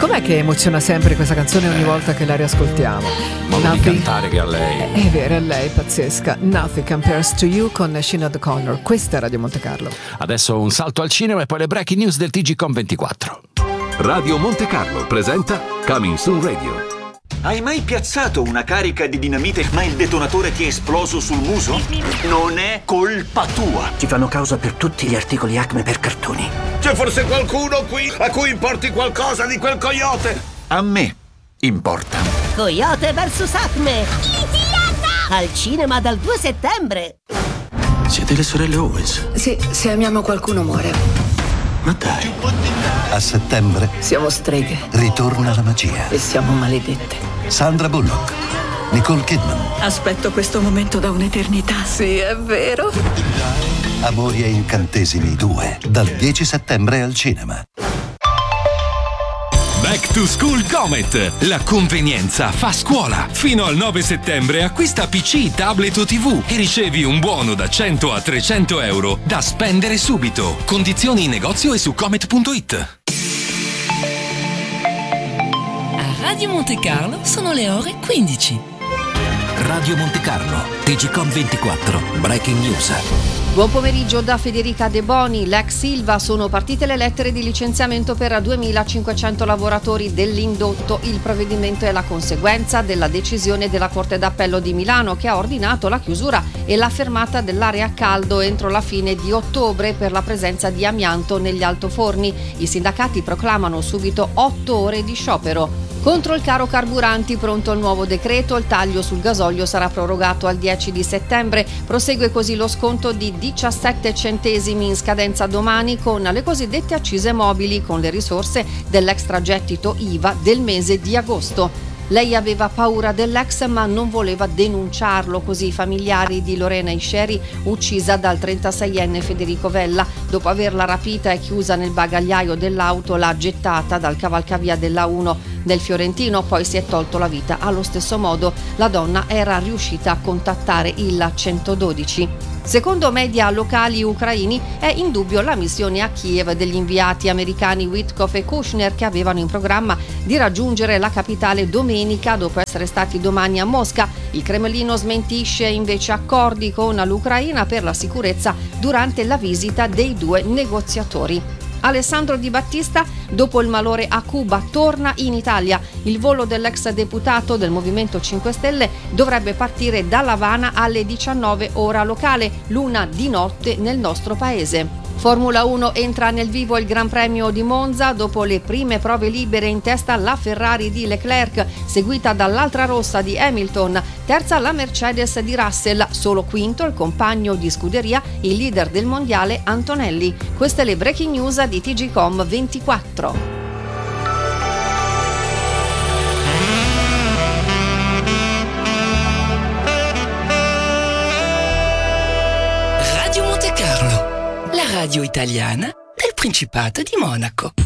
Com'è che emoziona sempre questa canzone ogni volta che la riascoltiamo? Modo di cantare che ha lei. È vero, è lei, pazzesca. Nothing Compares to You con Sinead O'Connor. Questa è Radio Monte Carlo. Adesso un salto al cinema e poi le breaking news del TGcom 24. Radio Monte Carlo presenta Coming Soon Radio. Hai mai piazzato una carica di dinamite ma il detonatore ti è esploso sul muso? Non è colpa tua. Ci fanno causa per tutti gli articoli Acme per cartoni. C'è forse qualcuno qui a cui importi qualcosa di quel coyote? A me importa. Coyote vs Acme. Al cinema dal 2 settembre. Siete le sorelle Owens? Sì, se amiamo qualcuno muore. Ma dai. A settembre Siamo streghe ritorna la magia. e siamo maledette. Sandra Bullock, Nicole Kidman, Aspetto questo momento da un'eternità. Sì, è vero. Amori e incantesimi 2, dal 10 settembre al cinema. Back to School Comet. La convenienza fa scuola. Fino al 9 settembre acquista PC, tablet o TV e ricevi un buono da 100 a 300 euro da spendere subito. Condizioni in negozio e su comet.it. A Radio Monte Carlo sono le ore 15. Radio Monte Carlo, TGcom 24, Breaking News. Buon pomeriggio da Federica De Boni. L'ex Ilva sono partite le lettere di licenziamento per 2.500 lavoratori dell'indotto. Il provvedimento è la conseguenza della decisione della Corte d'Appello di Milano che ha ordinato la chiusura e la fermata dell'area a caldo entro la fine di ottobre per la presenza di amianto negli altoforni. I sindacati proclamano subito 8 ore di sciopero. Contro il caro carburanti, pronto il nuovo decreto, il taglio sul gasolio sarà prorogato al 10 di settembre. Prosegue così lo sconto di 17 centesimi in scadenza domani con le cosiddette accise mobili con le risorse dell'extragettito IVA del mese di agosto. Lei aveva paura dell'ex ma non voleva denunciarlo, così i familiari di Lorena Isceri, uccisa dal 36enne Federico Vella. Dopo averla rapita e chiusa nel bagagliaio dell'auto, l'ha gettata dal cavalcavia della 1 del Fiorentino, poi si è tolto la vita. Allo stesso modo la donna era riuscita a contattare il 112. Secondo media locali ucraini è in dubbio la missione a Kiev degli inviati americani Witkoff e Kushner che avevano in programma di raggiungere la capitale domenica dopo essere stati domani a Mosca. Il Cremlino smentisce invece accordi con l'Ucraina per la sicurezza durante la visita dei due negoziatori. Alessandro Di Battista, dopo il malore a Cuba, torna in Italia. Il volo dell'ex deputato del Movimento 5 Stelle dovrebbe partire da L'Avana alle 19 ora locale, l'1 di notte nel nostro paese. Formula 1 entra nel vivo il Gran Premio di Monza dopo le prime prove libere. In testa la Ferrari di Leclerc, seguita dall'altra rossa di Hamilton, terza la Mercedes di Russell, solo quinto il compagno di scuderia, il leader del mondiale Antonelli. Queste le breaking news di TGcom 24. Radio Monte Carlo, la radio italiana del Principato di Monaco.